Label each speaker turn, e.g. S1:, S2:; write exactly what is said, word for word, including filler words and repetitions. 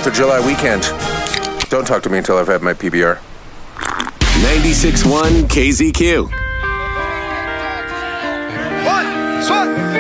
S1: fourth of July weekend. Don't talk to me until I've had my P B R.
S2: ninety-six point one K Z Q.
S3: One, swat.